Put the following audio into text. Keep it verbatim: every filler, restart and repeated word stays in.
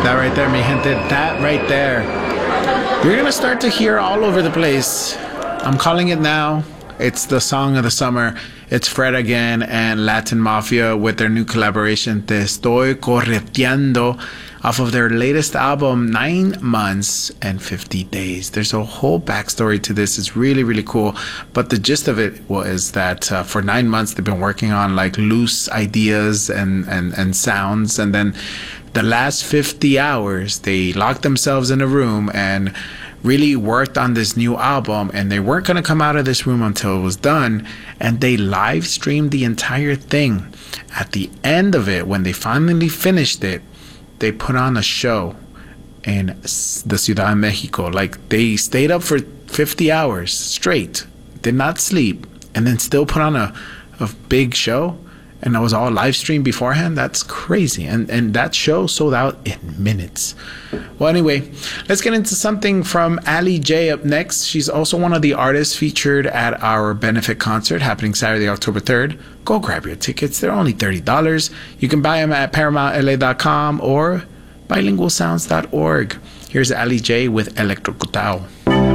That right there, mi gente, that right there. You're going to start to hear all over the place. I'm calling it now. It's the song of the summer. It's Fred again and Latin Mafia with their new collaboration, Te Estoy Correteando, off of their latest album, Nine Months and fifty Days. There's a whole backstory to this. It's really, really cool. But the gist of it was that uh, for nine months, they've been working on like loose ideas and, and, and sounds. And then the last fifty hours, they locked themselves in a room and really worked on this new album, and they weren't going to come out of this room until it was done, and they live streamed the entire thing. At the end of it, when they finally finished it, they put on a show in the Ciudad de Mexico. Like, they stayed up for fifty hours straight, did not sleep, and then still put on a, a big show. And it was all live streamed beforehand. That's crazy. And and that show sold out in minutes. Well, anyway, let's get into something from Ali J up next. She's also one of the artists featured at our benefit concert happening Saturday, October third. Go grab your tickets. They're only thirty dollars. You can buy them at paramount l a dot com or bilingual sounds dot org. Here's Ali J with Electrocutao.